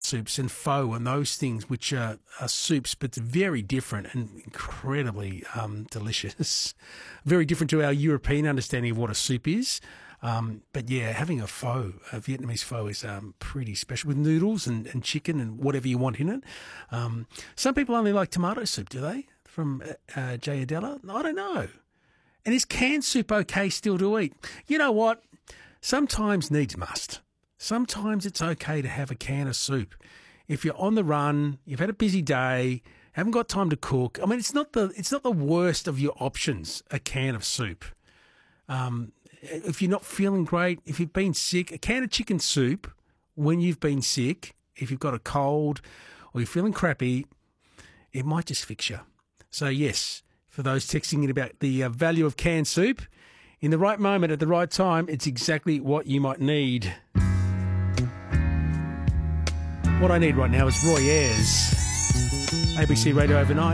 soups and pho and those things, which are soups, but very different and incredibly delicious. Very different to our European understanding of what a soup is. But yeah, having a Vietnamese pho is pretty special with noodles and chicken and whatever you want in it. Some people only like tomato soup, do they? From Jay Adela? I don't know. And is canned soup okay still to eat? You know what? Sometimes needs must. Sometimes it's okay to have a can of soup. If you're on the run, you've had a busy day, haven't got time to cook. I mean, it's not the worst of your options, a can of soup. If you're not feeling great, if you've been sick, a can of chicken soup when you've been sick, if you've got a cold or you're feeling crappy, it might just fix you. So yes, for those texting in about the value of canned soup, in the right moment at the right time, it's exactly what you might need. What I need right now is Roy Ayers, ABC Radio Overnight.